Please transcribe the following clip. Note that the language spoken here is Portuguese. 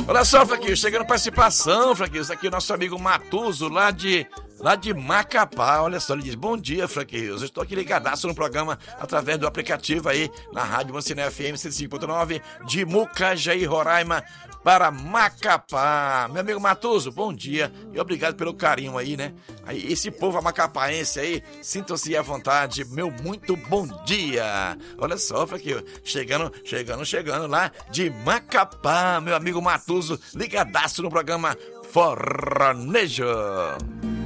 Olha só, Fraquinho, chegando participação, Fraquinho. Isso aqui é o nosso amigo Matuso, lá de Macapá. Olha só, ele diz: bom dia, Fraquinho. Eu estou aqui ligadaço no programa através do aplicativo aí, na Rádio Manciné FM 105.9 de Mucajaí, Roraima, para Macapá. Meu amigo Matuso, bom dia e obrigado pelo carinho aí, né? Aí, esse povo amacapaense aí, sintam-se à vontade, meu muito bom dia. Olha só, Fraquinho, chegando lá de Macapá, meu amigo Matuso, ligadaço no programa Forronejo.